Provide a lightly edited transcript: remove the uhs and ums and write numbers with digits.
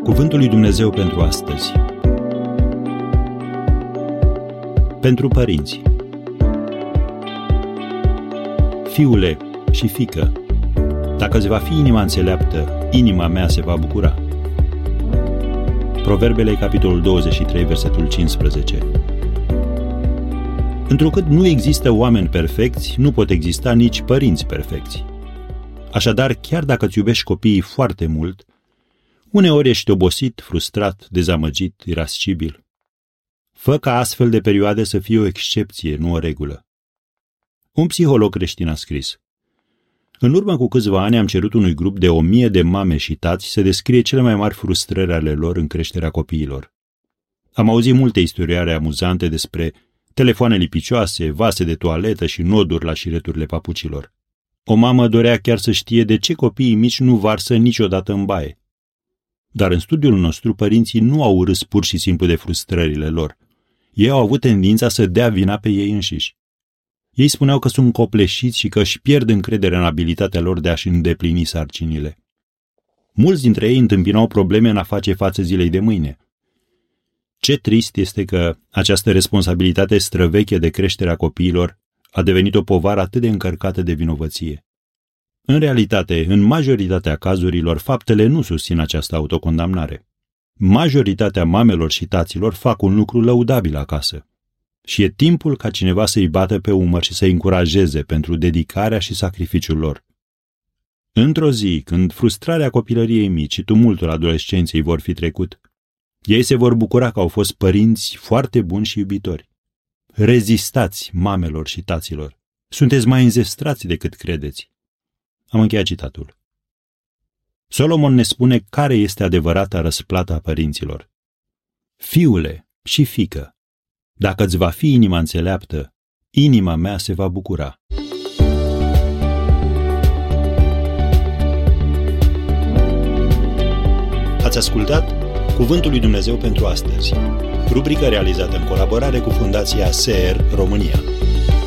Cuvântul lui Dumnezeu pentru astăzi. Pentru părinți. Fiule și fiică, dacă îți va fi inima înțeleaptă, inima mea se va bucura. Proverbele, capitolul 23, versetul 15. Întrucât nu există oameni perfecți, nu pot exista nici părinți perfecți. Așadar, chiar dacă îți iubești copiii foarte mult, uneori ești obosit, frustrat, dezamăgit, irascibil. Fă ca astfel de perioade să fie o excepție, nu o regulă. Un psiholog creștin a scris: în urmă cu câțiva ani am cerut unui grup de 1000 de mame și tați să descrie cele mai mari frustrări ale lor în creșterea copiilor. Am auzit multe istorioare amuzante despre telefoane lipicioase, vase de toaletă și noduri la șireturile papucilor. O mamă dorea chiar să știe de ce copiii mici nu varsă niciodată în baie. Dar în studiul nostru, părinții nu au râs pur și simplu de frustrările lor. Ei au avut tendința să dea vina pe ei înșiși. Ei spuneau că sunt copleșiți și că își pierd încrederea în abilitatea lor de a-și îndeplini sarcinile. Mulți dintre ei întâmpinau probleme în a face față zilei de mâine. Ce trist este că această responsabilitate străveche de creșterea copiilor a devenit o povară atât de încărcată de vinovăție. În realitate, în majoritatea cazurilor, faptele nu susțin această autocondamnare. Majoritatea mamelor și taților fac un lucru lăudabil acasă. Și e timpul ca cineva să-i bată pe umăr și să-i încurajeze pentru dedicarea și sacrificiul lor. Într-o zi, când frustrarea copilăriei mici și tumultul adolescenței vor fi trecut, ei se vor bucura că au fost părinți foarte buni și iubitori. Rezistați, mamelor și taților. Sunteți mai înzestrați decât credeți. Am încheiat citatul. Solomon ne spune care este adevărata răsplată a părinților. Fiule și fiică, dacă îți va fi inima înțeleaptă, inima mea se va bucura. Ați ascultat Cuvântul lui Dumnezeu pentru astăzi, rubrica realizată în colaborare cu Fundația SER România.